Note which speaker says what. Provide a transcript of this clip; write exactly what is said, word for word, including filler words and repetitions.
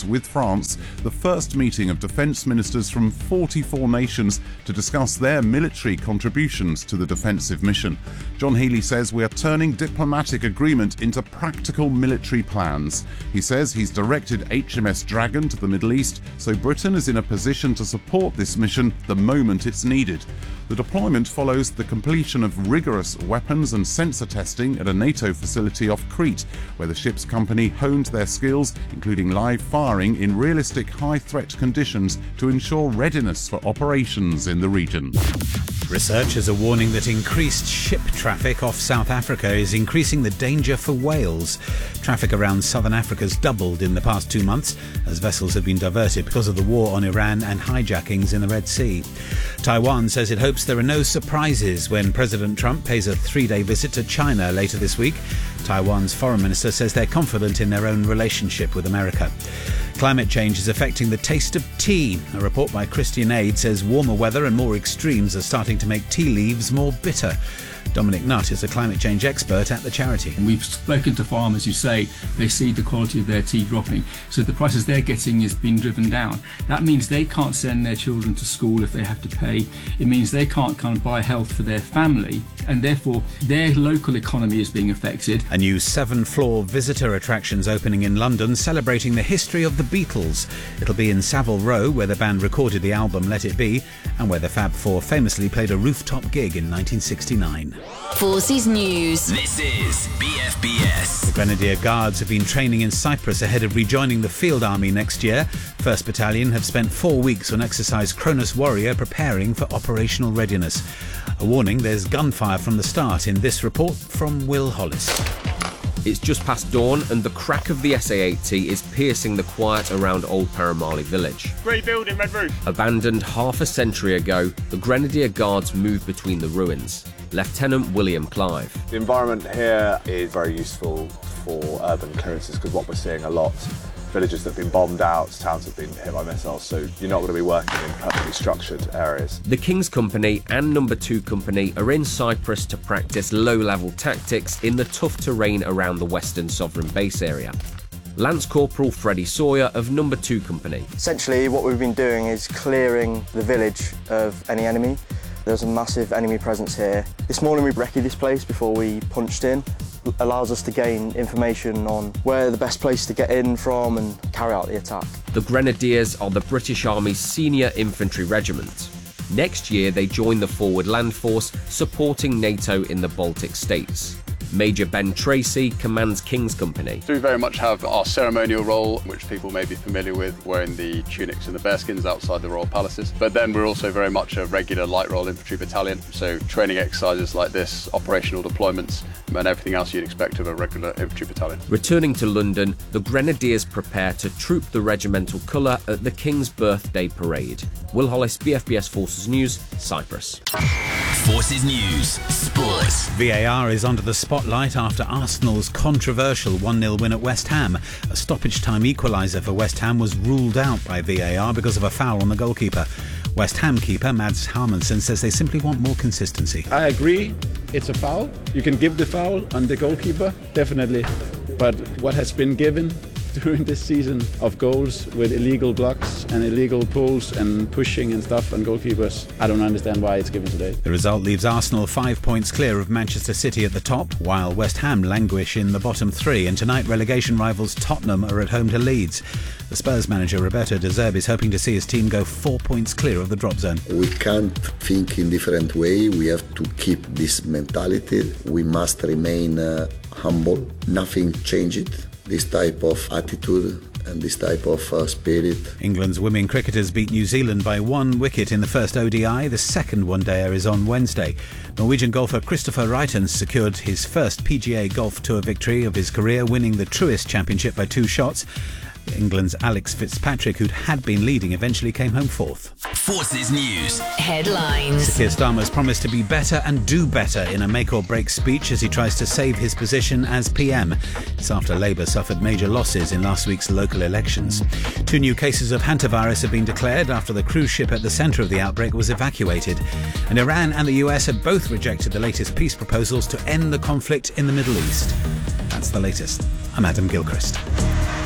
Speaker 1: with France the first meeting of defence ministers from forty-four nations to discuss their military contributions to the defensive mission. John Healey says we are turning diplomatic agreement into practical military plans. He says he's directed H M S Dragon to the Middle East, so Britain is in a position to support this mission the moment it's needed. The deployment follows the completion of rigorous weapons and sensor testing at a NATO facility off Crete, where the ship's company honed their skills, including live firing in realistic high-threat conditions, to ensure readiness for operations in the region.
Speaker 2: Researchers are warning that increased ship traffic off South Africa is increasing the danger for whales. Traffic around southern Africa has doubled in the past two months as vessels have been diverted because of the war on Iran and hijackings in the Red Sea. Taiwan says it hopes there are no surprises when President Trump pays a three-day visit to China later this week. Taiwan's foreign minister says they're confident in their own relationship with America. Climate change is affecting the taste of tea. A report by Christian Aid says warmer weather and more extremes are starting to make tea leaves more bitter. Dominic Nutt is a climate change expert at the charity.
Speaker 3: We've spoken to farmers who say they see the quality of their tea dropping, so the prices they're getting is being driven down. That means they can't send their children to school if they have to pay. It means they can't kind of buy health for their family, and therefore their local economy is being affected.
Speaker 2: A new seven-floor visitor attraction's opening in London, celebrating the history of the Beatles. It'll be in Savile Row, where the band recorded the album Let It Be, and where the Fab Four famously played a rooftop gig in nineteen sixty-nine.
Speaker 4: Forces News.
Speaker 5: This is B F B S.
Speaker 2: The Grenadier Guards have been training in Cyprus ahead of rejoining the Field Army next year. First Battalion have spent four weeks on exercise Cronus Warrior, preparing for operational readiness. A warning, there's gunfire from the start in this report from Will Hollis.
Speaker 6: It's just past dawn and the crack of the S A eighty is piercing the quiet around Old Paramali village.
Speaker 7: Great building, red roof.
Speaker 6: Abandoned half a century ago, the Grenadier Guards moved between the ruins. Lieutenant William Clive.
Speaker 8: The environment here is very useful for urban clearances because what we're seeing a lot, villages that have been bombed out, towns have been hit by missiles, so you're not going to be working in perfectly structured areas.
Speaker 6: The King's Company and Number two Company are in Cyprus to practice low-level tactics in the tough terrain around the Western Sovereign Base area. Lance Corporal Freddie Sawyer of Number two Company.
Speaker 9: Essentially what we've been doing is clearing the village of any enemy. There's a massive enemy presence here. This morning we recce this place before we punched in. It allows us to gain information on where the best place to get in from and carry out the attack.
Speaker 6: The Grenadiers are the British Army's senior infantry regiment. Next year they join the Forward Land Force, supporting NATO in the Baltic states. Major Ben Tracy commands King's Company.
Speaker 10: We very much have our ceremonial role, which people may be familiar with, wearing the tunics and the bearskins outside the royal palaces. But then we're also very much a regular light roll infantry battalion, so training exercises like this, operational deployments, and everything else you'd expect of a regular infantry battalion.
Speaker 6: Returning to London, the Grenadiers prepare to troop the regimental colour at the King's Birthday Parade. Will Hollis, B F B S Forces News, Cyprus.
Speaker 5: Forces News, Sports.
Speaker 2: V A R is under the spotlight after Arsenal's controversial one nil win at West Ham. A stoppage-time equaliser for West Ham was ruled out by V A R because of a foul on the goalkeeper. West Ham keeper Mads Harmansen says they simply want more consistency.
Speaker 11: I agree, it's a foul. You can give the foul on the goalkeeper, definitely. But what has been given during this season of goals with illegal blocks and illegal pulls and pushing and stuff on goalkeepers, I don't understand why it's given today.
Speaker 2: The result leaves Arsenal five points clear of Manchester City at the top, while West Ham languish in the bottom three, and tonight relegation rivals Tottenham are at home to Leeds. The Spurs manager Roberto De Zerbi is hoping to see his team go four points clear of the drop zone.
Speaker 12: We can't think in different way. We have to keep this mentality. We must remain uh, humble. Nothing changed. This type of attitude and this type of uh, spirit.
Speaker 2: England's women cricketers beat New Zealand by one wicket in the first O D I. The second one-dayer is on Wednesday. Norwegian golfer Christopher Reiten secured his first P G A Golf Tour victory of his career, winning the Truist Championship by two shots. England's Alex Fitzpatrick, who'd had been leading, eventually came home fourth.
Speaker 5: Forces News
Speaker 4: Headlines.
Speaker 2: Keir Starmer's promised to be better and do better in a make-or-break speech as he tries to save his position as P M. It's after Labour suffered major losses in last week's local elections. Two new cases of hantavirus have been declared after the cruise ship at the centre of the outbreak was evacuated. And Iran and the U S have both rejected the latest peace proposals to end the conflict in the Middle East. That's the latest. I'm Adam Gilchrist.